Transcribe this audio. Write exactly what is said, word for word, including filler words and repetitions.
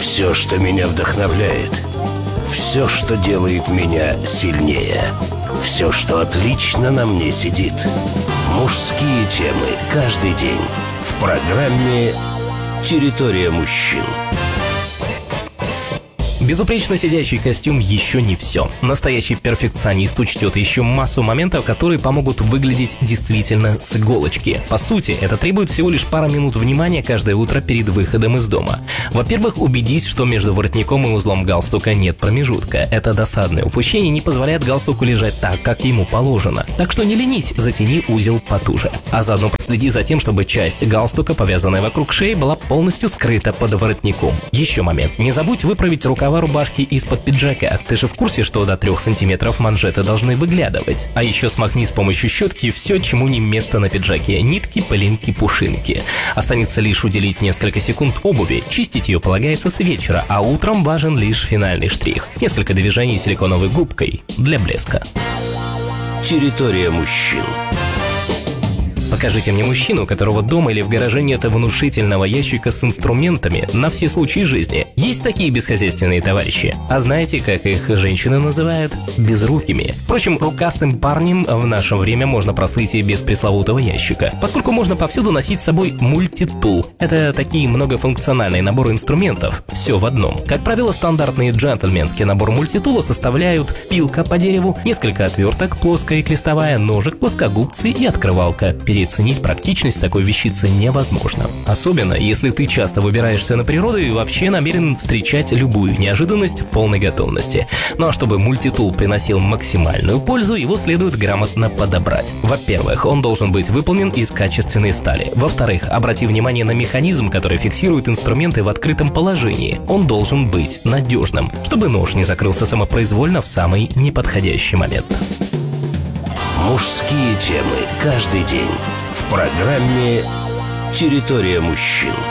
Все, что меня вдохновляет. Все, что делает меня сильнее. Все, что отлично на мне сидит. Мужские темы каждый день в программе «Территория мужчин». Безупречно сидящий костюм еще не все. Настоящий перфекционист учтет еще массу моментов, которые помогут выглядеть действительно с иголочки. По сути, это требует всего лишь пара минут внимания каждое утро перед выходом из дома. Во-первых, убедись, что между воротником и узлом галстука нет промежутка. Это досадное упущение не позволяет галстуку лежать так, как ему положено. Так что не ленись, затяни узел потуже. А заодно проследи за тем, чтобы часть галстука, повязанная вокруг шеи, была полностью скрыта под воротником. Еще момент. Не забудь выправить рукава рубашки из-под пиджака. Ты же в курсе, что до трех сантиметров манжеты должны выглядывать. А еще смахни с помощью щетки все, чему не место на пиджаке. Нитки, пылинки, пушинки. Останется лишь уделить несколько секунд обуви. Чистить ее полагается с вечера, а утром важен лишь финальный штрих. Несколько движений силиконовой губкой для блеска. Территория мужчин. Покажите мне мужчину, у которого дома или в гараже нет внушительного ящика с инструментами на все случаи жизни. Есть такие бесхозяйственные товарищи. А знаете, как их женщины называют? Безрукими. Впрочем, рукастым парнем в наше время можно прослыть и без пресловутого ящика, поскольку можно повсюду носить с собой мультитул. Это такие многофункциональные наборы инструментов, все в одном. Как правило, стандартный джентльменский набор мультитула составляют пилка по дереву, несколько отверток, плоская и крестовая, ножик, плоскогубцы и открывалка. Переоценить практичность такой вещицы невозможно. Особенно, если ты часто выбираешься на природу и вообще намерен встречать любую неожиданность в полной готовности. Ну а чтобы мультитул приносил максимальную пользу, его следует грамотно подобрать. Во-первых, он должен быть выполнен из качественной стали. Во-вторых, обрати внимание на механизм, который фиксирует инструменты в открытом положении. Он должен быть надежным, чтобы нож не закрылся самопроизвольно в самый неподходящий момент. Мужские темы каждый день в программе «Территория мужчин».